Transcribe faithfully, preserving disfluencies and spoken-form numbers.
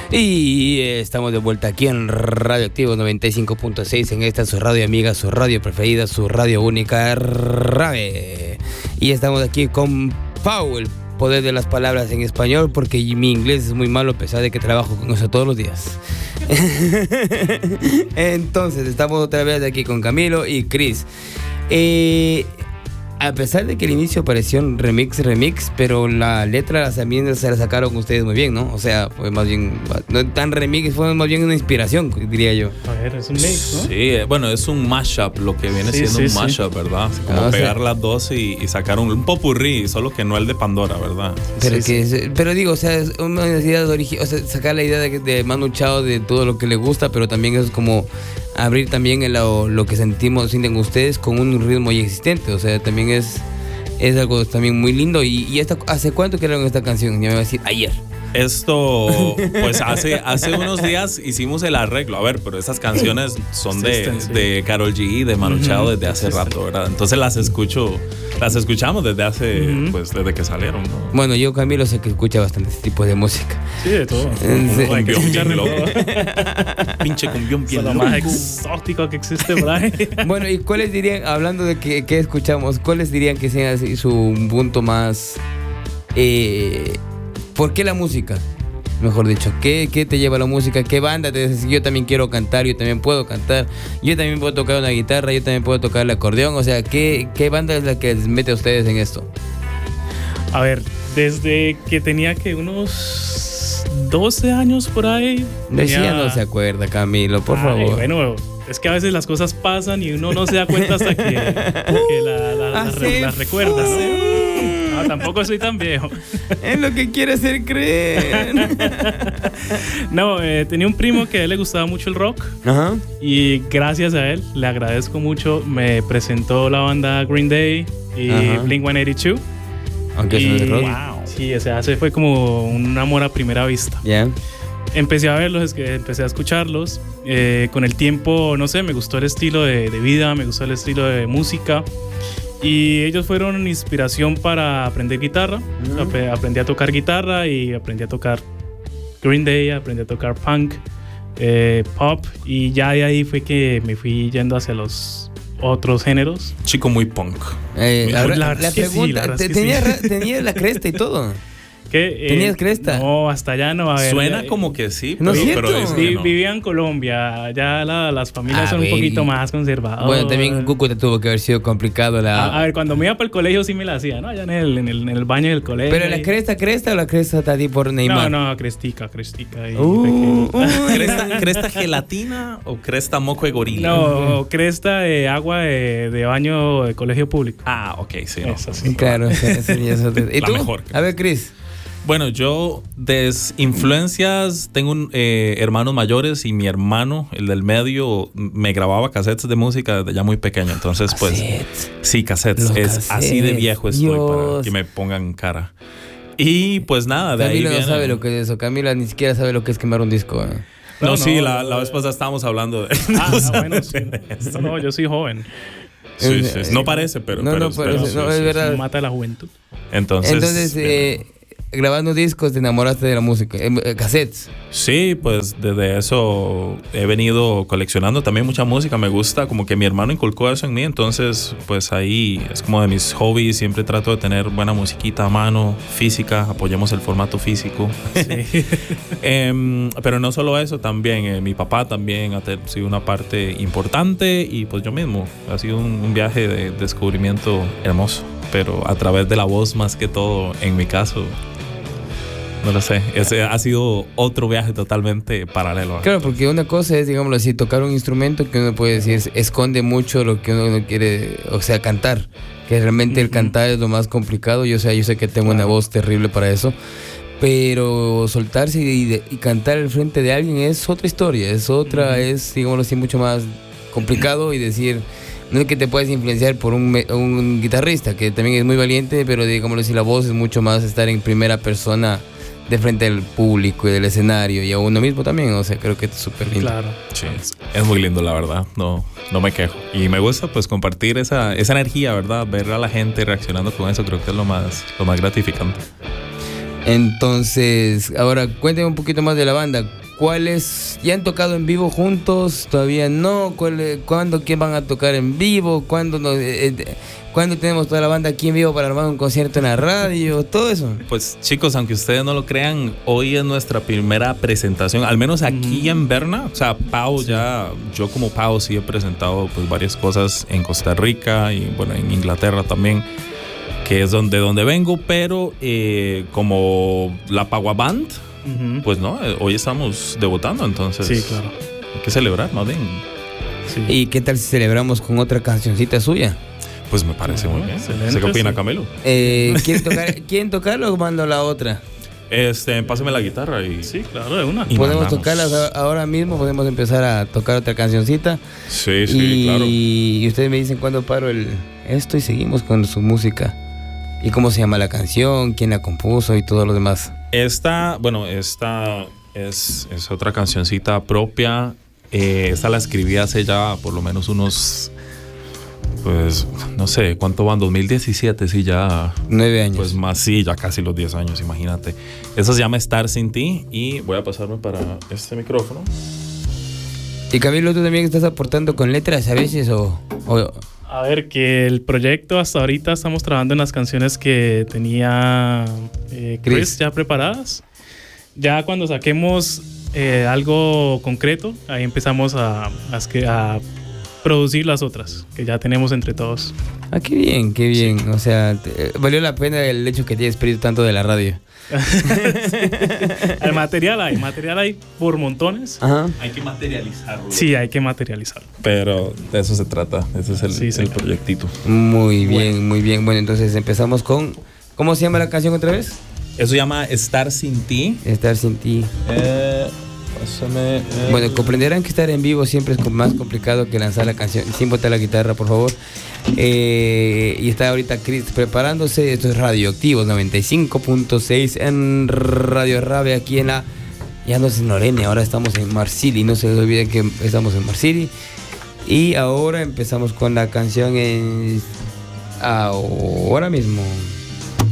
Y estamos de vuelta aquí en Radio Activo noventa y cinco punto seis, en esta su radio amiga, su radio preferida, su radio única, Rave. Y estamos aquí con Pau, el poder de las palabras en español, porque mi inglés es muy malo a pesar de que trabajo con eso todos los días. Entonces, estamos otra vez aquí con Camilo y Chris. Eh... A pesar de que al inicio pareció un remix, remix, pero la letra también se la sacaron ustedes muy bien, ¿no? O sea, fue más bien, no tan remix, fue más bien una inspiración, diría yo. A ver, es un mix, ¿no? Sí, bueno, es un mashup, lo que viene sí, siendo sí, un mashup, sí. ¿verdad? Como ah, pegar o sea, las dos y, y sacar un, un popurrí, solo que no el de Pandora, ¿verdad? Pero, sí, que, sí. pero digo, o sea, es una necesidad original, o sea, sacar la idea de, de Manu Chao de todo lo que le gusta, pero también es como abrir también el, lo, lo que sentimos, sienten ustedes con un ritmo ya existente, o sea, también es, es algo también muy lindo. Y, y esta, ¿hace cuánto crearon esta canción? Ya me va a decir, ayer. Esto, pues hace, hace unos días hicimos el arreglo, a ver, pero esas canciones son de, de Karol G y de Manu Chao desde hace rato, ¿verdad? Entonces las escucho, las escuchamos desde hace, uh-huh. pues desde que salieron, ¿no? Bueno, yo Camilo sé que escucha bastante este tipo de música. Sí, de todo. Sí. Cumbión bien loco. Pinche cumbión bien loco. Lo más exótico que existe por ahí. Bueno, ¿y cuáles dirían, hablando de que, que escuchamos, cuáles dirían que sea su punto más... Eh, ¿Por qué la música? Mejor dicho, ¿qué, ¿qué te lleva a la música? ¿Qué banda te dices? Yo también quiero cantar, yo también puedo cantar, yo también puedo tocar una guitarra, yo también puedo tocar el acordeón. O sea, ¿qué, qué banda es la que les mete a ustedes en esto? A ver, desde que tenía que unos doce años por ahí. Decía tenía... no se acuerda, Camilo, por Ay, favor. Bueno, es que a veces las cosas pasan y uno no se da cuenta hasta que, que la, la, la, la, la recuerda, ¿no? No, tampoco soy tan viejo. Es lo que quiere hacer creer. No, eh, tenía un primo que a él le gustaba mucho el rock. Ajá. Y gracias a él, le agradezco mucho, me presentó la banda Green Day y Blink ciento ochenta y dos. Aunque eso no es rock. Wow. Sí, o sea, ese fue como un amor a primera vista. Ya. Yeah. Empecé a verlos, empecé a escucharlos. Eh, con el tiempo, no sé, me gustó el estilo de, de vida, me gustó el estilo de música. Y ellos fueron inspiración para aprender guitarra. Uh-huh. Aprendí a tocar guitarra y aprendí a tocar Green Day, aprendí a tocar punk, eh, pop. Y ya de ahí fue que me fui yendo hacia los otros géneros. Chico muy punk. Eh, la, la, la, la pregunta, sí, la tenía, sí. tenía la cresta y todo. ¿Qué? ¿Tenías eh, cresta? No, hasta allá no. A ver, suena eh, como que sí, ¿no pero, pero pero vi, no. Vivía en Colombia, ya la, las familias a son ver, un poquito más conservadoras. Bueno, también en Cúcuta tuvo que haber sido complicado la... A, a ver, cuando me iba para el colegio sí me la hacía, ¿no? Allá en el, en el, en el baño del colegio. ¿Pero la cresta, cresta o la cresta está ahí por Neymar? No, no, crestica, crestica. Ahí, uh, uh, ¿Cresta, ¿Cresta gelatina o cresta moco de gorila? No, cresta de agua de, de baño de colegio público. Ah, ok, sí. No. Eso sí. Claro, sí, sí, eso te... ¿Y la tú? Mejor. A ver, Chris. Bueno, yo de influencias tengo un, eh, hermanos mayores y mi hermano, el del medio, me grababa cassettes de música desde ya muy pequeño. Entonces, pues, cassettes. sí, cassettes. Los es cassettes. Así de viejo estoy Dios. para que me pongan cara. Y pues nada, de Camilo ahí no viene... sabe lo que es eso. Camilo ni siquiera sabe lo que es quemar un disco. ¿eh? No, No, sí, no, la, no, la no, vez pasada estábamos hablando de... Ah, no no, bueno, sí. No, no, yo soy joven. Sí, sí, sí. No parece, pero... No, pero, no, pero, pero no, sí, es sí, verdad. Mata la juventud. Entonces... Entonces, eh, grabando discos, te enamoraste de la música. Eh, cassettes. Sí, pues desde eso he venido coleccionando también mucha música. Me gusta, como que mi hermano inculcó eso en mí. Entonces, pues ahí es como de mis hobbies. Siempre trato de tener buena musiquita a mano, física. Apoyemos el formato físico. Sí. eh, pero no solo eso, también eh, mi papá también ha sido una parte importante. Y pues yo mismo. Ha sido un, un viaje de descubrimiento hermoso. Pero a través de la voz más que todo, en mi caso... No lo sé, ese ha sido otro viaje totalmente paralelo. Claro, porque una cosa es, digámoslo así, tocar un instrumento que uno puede decir esconde mucho lo que uno quiere, o sea, cantar, que realmente uh-huh. el cantar es lo más complicado. Yo, o sea, yo sé que tengo claro. una voz terrible para eso, pero soltarse y, de, y cantar al frente de alguien es otra historia, es otra, uh-huh. es, digámoslo así, mucho más complicado. Y decir, no es que te puedes influenciar por un, un guitarrista, que también es muy valiente, pero digámoslo así, la voz es mucho más estar en primera persona de frente al público y del escenario y a uno mismo también. O sea, creo que es súper lindo. Claro. Sí, es muy lindo, la verdad. No, no me quejo. Y me gusta pues compartir esa, esa energía, ¿verdad? Ver a la gente reaccionando con eso, creo que es lo más, lo más gratificante. Entonces, ahora cuénteme un poquito más de la banda. ¿Cuáles ya han tocado en vivo juntos? Todavía no. ¿Cuál, ¿Cuándo quién van a tocar en vivo? ¿Cuándo, no, eh, ¿Cuándo tenemos toda la banda aquí en vivo para armar un concierto en la radio? Todo eso. Pues chicos, aunque ustedes no lo crean, hoy es nuestra primera presentación, al menos aquí mm. en Berna. O sea, Pau sí. ya, yo como Pau sí he presentado pues varias cosas en Costa Rica y bueno, en Inglaterra también, que es donde, donde vengo, pero eh, como la Pagua Band, uh-huh. pues no, hoy estamos debutando, entonces sí, claro. hay que celebrar más bien. Sí. ¿Y qué tal si celebramos con otra cancioncita suya? Pues me parece uh-huh. muy bien. Excelente, ¿qué opina sí. Camilo? Eh, ¿quieren, tocar, ¿Quieren tocarlo o mando la otra? Este, pásame la guitarra y... Sí, claro, de una. Podemos tocarla ahora mismo, podemos empezar a tocar otra cancioncita. Sí, sí, y, claro. Y ustedes me dicen cuándo paro el esto y seguimos con su música. ¿Y cómo se llama la canción? ¿Quién la compuso? Y todo lo demás. Esta, bueno, esta es, es otra cancioncita propia. Eh, esta la escribí hace ya por lo menos unos... Pues, no sé, ¿cuánto van? dos mil diecisiete, sí, ya... Nueve años. Pues más, sí, ya casi los diez años, imagínate. Esa se llama Estar Sin Ti y voy a pasarme para este micrófono. Y Camilo, ¿tú también estás aportando con letras a veces o...? o... A ver, que el proyecto hasta ahorita estamos trabajando en las canciones que tenía eh, Chris, Chris ya preparadas. Ya cuando saquemos eh, algo concreto, ahí empezamos a, a, a producir las otras, que ya tenemos entre todos. Ah, qué bien, qué bien. Sí. O sea, te, valió la pena el hecho que te hayas perdido tanto de la radio. Sí. El material hay, material hay por montones. Ajá. Hay que materializarlo. Sí, hay que materializarlo. Pero de eso se trata, ese es el, sí, el proyectito. Muy bien, bueno. muy bien. Bueno, entonces empezamos con... ¿Cómo se llama la canción otra vez? Eso se llama Estar Sin Ti. Estar Sin Ti. Eh, pásame, eh. Bueno, comprenderán que estar en vivo siempre es más complicado que lanzar la canción. Sin botar la guitarra, por favor. Eh, y está ahorita Chris preparándose. Esto es Radioactivos noventa y cinco punto seis en Radio Rabia, aquí en la... Ya no es en Lorena, ahora estamos en Marcili. No se les olvide que estamos en Marcili. Y ahora empezamos con la canción en... ahora mismo.